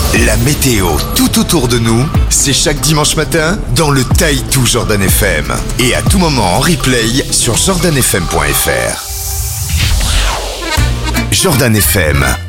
La météo tout autour de nous, c'est chaque dimanche matin dans le Taïtou Jordan FM. Et à tout moment en replay sur jordanfm.fr. Jordan FM.